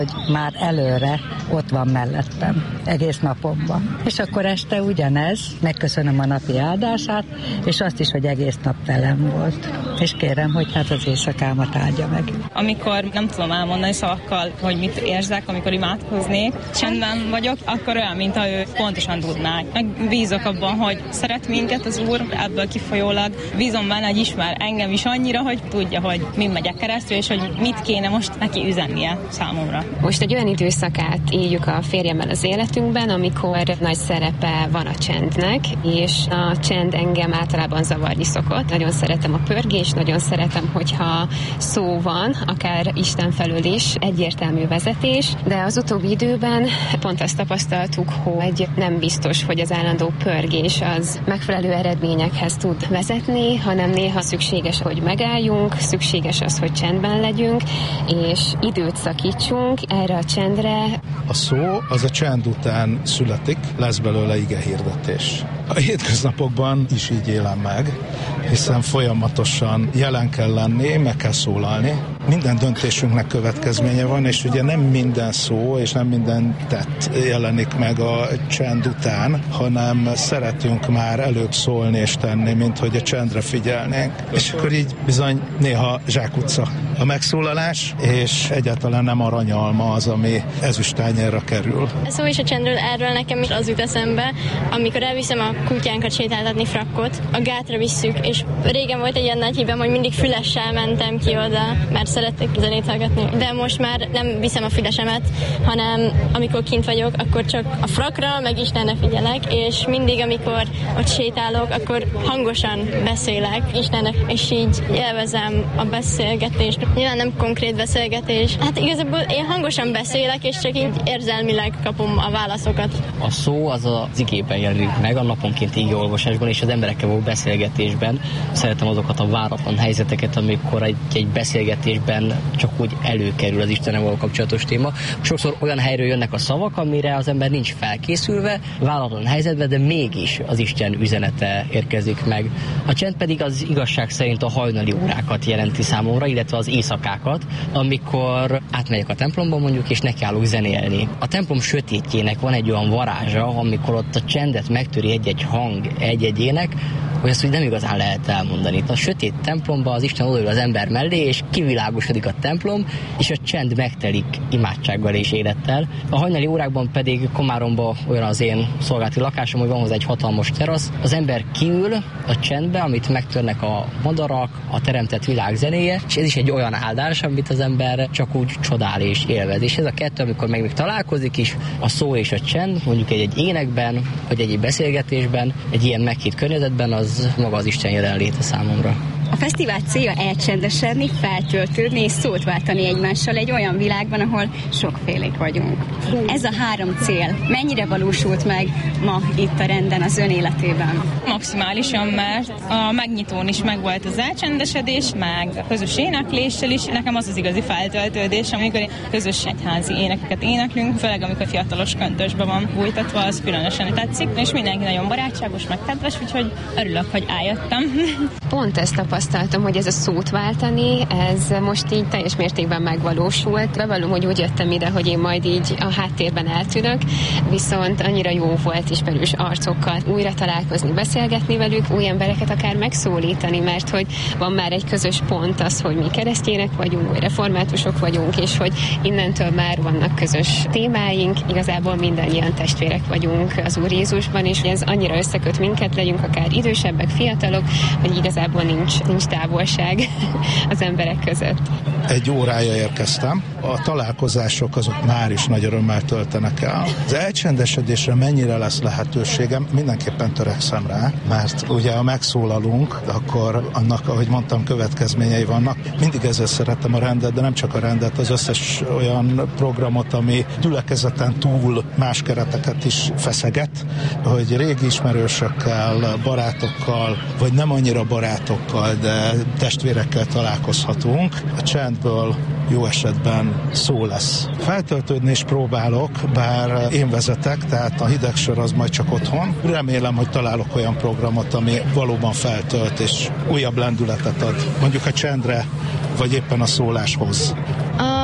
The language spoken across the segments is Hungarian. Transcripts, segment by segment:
hogy már előre ott van mellettem egész napomban. És akkor este ugyanez, megköszönöm a napi áldását, és azt is, hogy egész nap velem volt. És kérem, hogy hát az éjszakámat áldja meg. Amikor nem tudom elmondani szavakkal, hogy mit érzek, amikor imádkoznék, csendben vagyok, akkor olyan, mintha ő pontosan tudná. Megbízok abban, hogy szeret minket az Úr, ebből kifolyólag bízom benne, hogy ismer engem is annyira, hogy tudja, hogy min megyek keresztül, és hogy mit kéne most neki üzennie számomra. Most egy olyan időszakát éljük a férjemmel az életünkben, amikor nagy szerepe van a csendnek, és a csend engem általában zavarni szokott. Nagyon szeretem a pörgést, nagyon szeretem, hogyha szó van, akár Isten felől is, egyértelmű vezetés, de az utóbbi időben pont azt tapasztaltuk, hogy nem biztos, hogy az állandó pörgés az megfelelő eredményekhez tud vezetni, hanem néha szükséges, hogy megálljunk, szükséges az, hogy csendben legyünk, és időt szakítsunk erre a csendre. A szó az a csend után születik, lesz belőle igehirdetés. A hétköznapokban is így élem meg, hiszen folyamatosan jelen kell lenni, meg kell szólalni. Minden döntésünknek következménye van, és ugye nem minden szó és nem minden tett jelenik meg a csend után, hanem szeretünk már előbb szólni és tenni, mint hogy a csendre figyelnénk. És akkor így bizony néha zsákutca a megszólalás, és egyáltalán nem aranyalma az, ami ezüsttányérra kerül. Szó is a csendről, erről nekem az jut eszembe, amikor elviszem a kutyánkat sétáltatni, Frakkot, a gátra visszük, és régen volt egy ilyen nagy hibám, hogy mindig fülessel mentem ki oda, mert szerették zenét hallgatni. De most már nem viszem a fülesemet, hanem amikor kint vagyok, akkor csak a Frakkra, meg Istenre figyelek, és mindig, amikor ott sétálok, akkor hangosan beszélek Istennek, és így élvezem a beszélgetést. Nyilván nem konkrét beszélgetés. Hát igazából én hangosan beszélek, és csak így érzelmileg kapom a válaszokat. A szó az az igében jelenik meg, a naponkénti igéolvasásban és az emberekkel való beszélgetésben. Szeretem azokat a váratlan helyzeteket, amikor egy beszélgetésben csak úgy előkerül az Istennel való kapcsolatos téma. Sokszor olyan helyről jönnek a szavak, amire az ember nincs felkészülve, váratlan helyzetben, de mégis az Isten üzenete érkezik meg. A csend pedig az igazság szerint a hajnali órákat jelenti számomra, illetve az éjszakákat, amikor átmegyek a templomba mondjuk, és nekiállok zenélni. A templom sötétjének van egy olyan varázsa, amikor ott a csendet megtöri egy-egy hang, egy-egy ének, hogy azt úgy nem igazán lehet elmondani. Itt a sötét templomban az Isten odaül az ember mellé, és kivilágosodik a templom, és a csend megtelik imádsággal és élettel. A hajnali órákban pedig Komáromban olyan az én szolgálati lakásom, hogy van hozzá egy hatalmas terasz. Az ember kiül a csendbe, amit megtörnek a madarak, a teremtett világ zenéje, és ez is egy olyan áldás, amit az ember csak úgy csodál és élvez. És ez a kettő, amikor még találkozik is, a szó és a csend, mondjuk egy énekben, vagy egy beszélgetésben, egy ilyen meghitt környezetben, az maga az Isten jelenléte számomra. A fesztivál célja elcsendesedni, feltöltődni és szót váltani egymással egy olyan világban, ahol sokfélék vagyunk. Ez a három cél mennyire valósult meg ma itt a renden az ön életében? Maximálisan, mert a megnyitón is megvolt az elcsendesedés, meg a közös énekléssel is. Nekem az az igazi feltöltődés, amikor közös egyházi énekeket éneklünk, főleg amikor fiatalos köntösbe van bújtatva, az különösen tetszik, és mindenki nagyon barátságos, meg kedves, úgyhogy örülök, hogy eljöttem. Pont ezt tapasztaltam, hogy ez a szót váltani, ez most így teljes mértékben megvalósult. Bevallom, hogy úgy jöttem ide, hogy én majd így a háttérben eltűnök, viszont annyira jó volt ismerős arcokkal újra találkozni, beszélgetni velük, új embereket akár megszólítani, mert hogy van már egy közös pont az, hogy mi keresztjének vagyunk, vagy reformátusok vagyunk, és hogy innentől már vannak közös témáink, igazából mindannyian testvérek vagyunk az Úr Jézusban, és ez annyira összeköt minket, legyünk akár idősebbek, fiatalok, hogy igazából nincs távolság az emberek között. Egy órája érkeztem. A találkozások azok már is nagy örömmel töltenek el. Az elcsendesedésre mennyire lesz lehetőségem, mindenképpen törekszem rá, mert ugye ha megszólalunk, akkor annak, ahogy mondtam, következményei vannak. Mindig ezzel szerettem a rendet, de nem csak a rendet, az összes olyan programot, ami gyülekezeten túl más kereteket is feszeget, hogy régi ismerősökkel, barátokkal, vagy nem annyira barátokkal, de testvérekkel találkozhatunk. A csendből jó esetben szó lesz. Feltöltődni is próbálok, bár én vezetek, tehát a hidegsor az majd csak otthon. Remélem, hogy találok olyan programot, ami valóban feltölt és újabb lendületet ad, mondjuk a csendre, vagy éppen a szóláshoz. A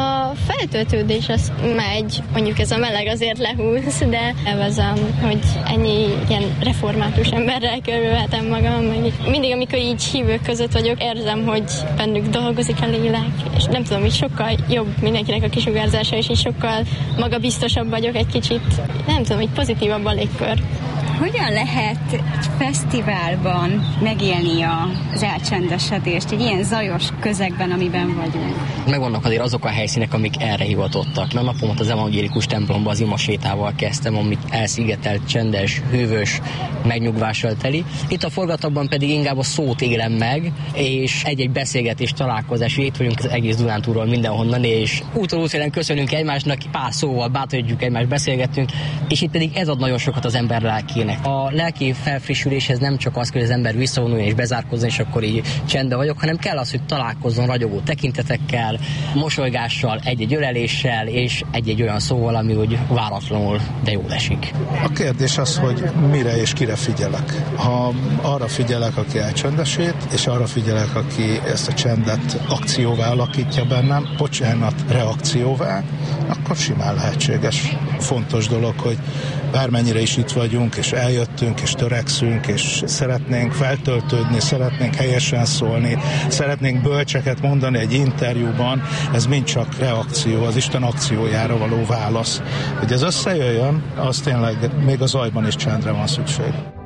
feltöltődés az megy, mondjuk ez a meleg azért lehúz, de elvezem, hogy ennyi ilyen református emberrel körülhetem magam. Mindig, amikor így hívők között vagyok, érzem, hogy bennük dolgozik a lélek, és nem tudom, így sokkal jobb mindenkinek a kisugárzása, és így sokkal magabiztosabb vagyok egy kicsit. Nem tudom, így pozitívabb a légkör. Hogyan lehet egy fesztiválban megélni az elcsendesedést, egy ilyen zajos közegben, amiben vagyunk? Megvannak azért azok a helyszínek, amik erre hivatottak. A napomat az evangélikus templomban az imasétával kezdtem, amit elszigetelt, csendes, hűvös, megnyugvással teli. Itt a forgatagban pedig inkább a szót élem meg, és egy-egy beszélgetés, találkozás. Itt vagyunk az egész Dunántúról mindenhonnan, és útról útfélen köszönünk egymásnak, pár szóval bátorítjuk egymást, beszélgetünk, és itt pedig ez ad nagyon sokat az ember lelkének. A lelki felfrissüléshez nem csak az, hogy az ember visszavonuljon és bezárkozzon, és akkor így csendben vagyok, hanem kell az, hogy találkozzon ragyogó tekintetekkel, mosolygással, egy-egy öleléssel, és egy-egy olyan szóval, ami úgy váratlanul, de jól esik. A kérdés az, hogy mire és kire figyelek. Ha arra figyelek, aki elcsendesít, és arra figyelek, aki ezt a csendet akcióvá alakítja bennem, bocsánat, reakcióvá, akkor simán lehetséges. Fontos dolog, hogy bármennyire is itt vagyunk, és eljöttünk, és törekszünk, és szeretnénk feltöltődni, szeretnénk helyesen szólni, szeretnénk bölcseket mondani egy interjúban, ez mind csak reakció, az Isten akciójára való válasz. Hogy ez összejöjjön, az tényleg még a zajban is csendre van szükség.